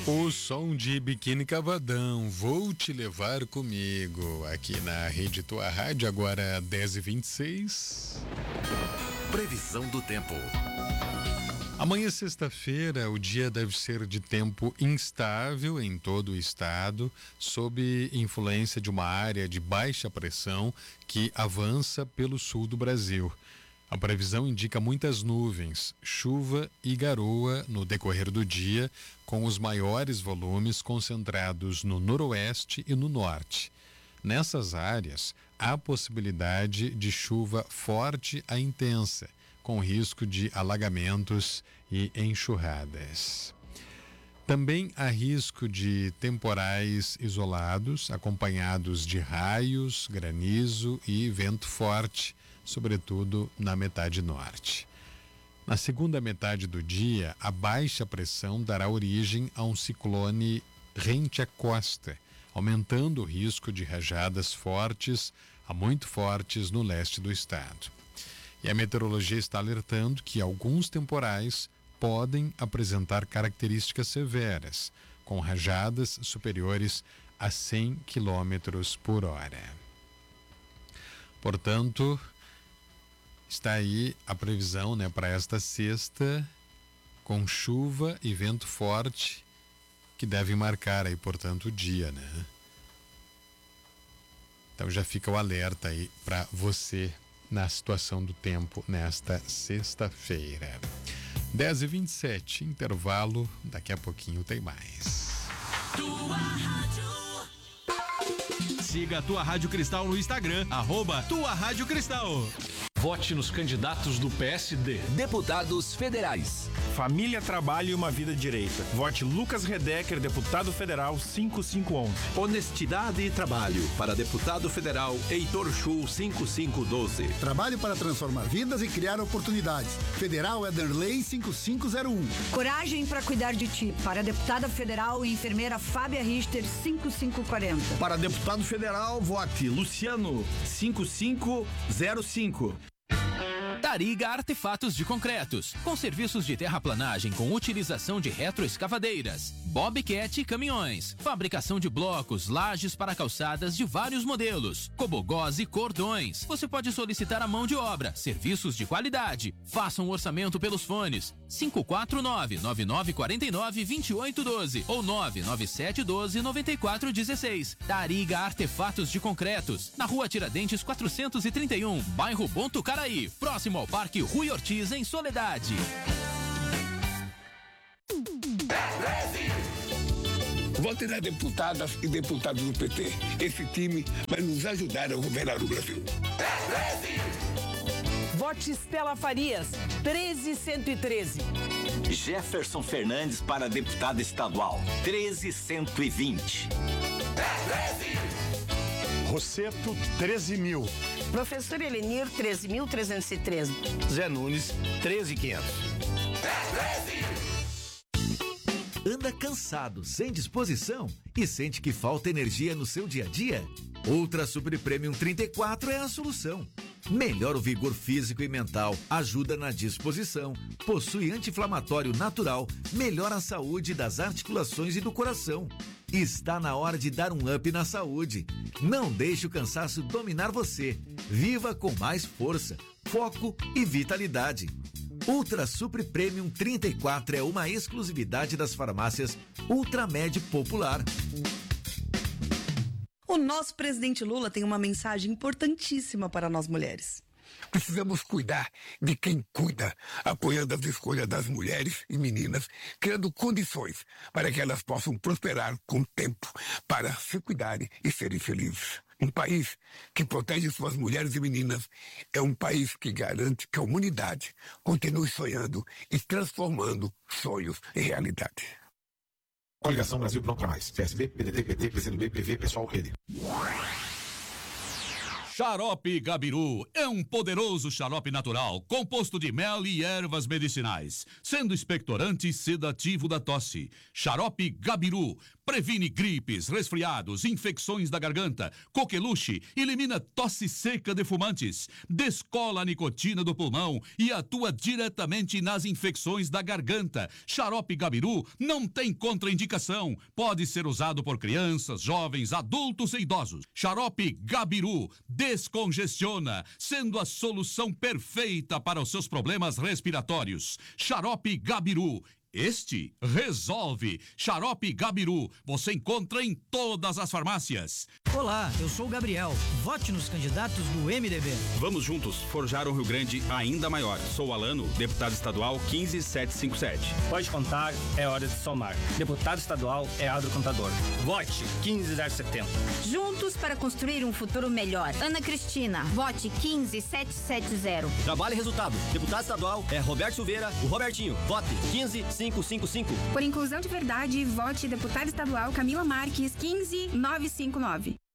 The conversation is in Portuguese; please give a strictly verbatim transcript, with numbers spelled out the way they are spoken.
O som de Biquíni Cavadão, vou te levar comigo, aqui na Rede Tua Rádio, agora dez e vinte e seis. Previsão do tempo. Amanhã, sexta-feira, o dia deve ser de tempo instável em todo o estado, sob influência de uma área de baixa pressão que avança pelo sul do Brasil. A previsão indica muitas nuvens, chuva e garoa no decorrer do dia, com os maiores volumes concentrados no noroeste e no norte. Nessas áreas, há possibilidade de chuva forte a intensa, com risco de alagamentos e enxurradas. Também há risco de temporais isolados, acompanhados de raios, granizo e vento forte, sobretudo na metade norte. Na segunda metade do dia, a baixa pressão dará origem a um ciclone rente à costa, aumentando o risco de rajadas fortes a muito fortes no leste do estado. E a meteorologia está alertando que alguns temporais podem apresentar características severas, com rajadas superiores a cem quilômetros por hora. Portanto, está aí a previsão, né, para esta sexta, com chuva e vento forte, que devem marcar aí, portanto, o dia, né? Então já fica o alerta aí para você na situação do tempo nesta sexta-feira. dez e vinte e sete, intervalo, daqui a pouquinho tem mais. Tua Rádio. Siga a Tua Rádio Cristal no Instagram, arroba Tua Rádio Cristal. Vote nos candidatos do P S D. Deputados federais. Família, trabalho e uma vida direita. Vote Lucas Redecker, deputado federal cinco cinco um um. Honestidade e trabalho. Para deputado federal, Heitor Schul cinco cinco um dois. Trabalho para transformar vidas e criar oportunidades. Federal Ederley cinco cinco zero um. Coragem para cuidar de ti. Para deputada federal e enfermeira Fábia Richter cinco cinco quatro zero. Para deputado federal, vote Luciano cinco cinco zero cinco. Tariga Artefatos de Concretos, com serviços de terraplanagem com utilização de retroescavadeiras, bobcat e caminhões, fabricação de blocos, lajes para calçadas de vários modelos, cobogós e cordões. Você pode solicitar a mão de obra, serviços de qualidade. Faça um orçamento pelos fones cinco quatro nove, nove nove quatro nove, dois oito um dois ou nove nove sete um dois, nove quatro um seis. Tariga Artefatos de Concretos, na Rua Tiradentes quatrocentos e trinta e um, bairro Bom Tucaraí, próximo ao Parque Rui Ortiz, em Soledade. Vote nas deputadas e deputados do P T. Esse time vai nos ajudar a governar o Brasil. Vote Estela Farias, treze cento e treze. Jefferson Fernandes para deputado estadual, treze cento e vinte. Rosseto, treze mil. Professor Elenir, treze mil trezentos e treze. Zé Nunes, treze mil e quinhentos. Anda cansado, sem disposição e sente que falta energia no seu dia a dia? Ultra Super Premium trinta e quatro é a solução. Melhora o vigor físico e mental, ajuda na disposição, possui anti-inflamatório natural, melhora a saúde das articulações e do coração. Está na hora de dar um up na saúde. Não deixe o cansaço dominar você. Viva com mais força, foco e vitalidade. Ultra Super Premium trinta e quatro é uma exclusividade das farmácias Ultramed Popular. O nosso presidente Lula tem uma mensagem importantíssima para nós mulheres. Precisamos cuidar de quem cuida, apoiando as escolhas das mulheres e meninas, criando condições para que elas possam prosperar com o tempo, para se cuidarem e serem felizes. Um país que protege suas mulheres e meninas é um país que garante que a humanidade continue sonhando e transformando sonhos em realidade. Coligação Brasil Pronto pra Mais. P S B, P D T, P T, P C do B, P V, Pessoal, Rede. Xarope Gabiru é um poderoso xarope natural, composto de mel e ervas medicinais, sendo expectorante e sedativo da tosse. Xarope Gabiru previne gripes, resfriados, infecções da garganta, coqueluche, elimina tosse seca de fumantes, descola a nicotina do pulmão e atua diretamente nas infecções da garganta. Xarope Gabiru não tem contraindicação, pode ser usado por crianças, jovens, adultos e idosos. Xarope Gabiru descongestiona, sendo a solução perfeita para os seus problemas respiratórios. Xarope Gabiru. Este resolve. Xarope Gabiru, você encontra em todas as farmácias. Olá, eu sou o Gabriel. Vote nos candidatos do M D B. Vamos juntos forjar um Rio Grande ainda maior. Sou o Alano, deputado estadual quinze sete cinco sete. Pode contar, é hora de somar. Deputado estadual é Adro Contador. Vote quinze zero setenta. Juntos para construir um futuro melhor. Ana Cristina, vote quinze sete sete zero. Trabalho e resultado. Deputado estadual é Roberto Silveira, o Robertinho. Vote quinze cinco cinco cinco. Por inclusão de verdade, vote deputado estadual Camila Marques quinze nove cinco nove.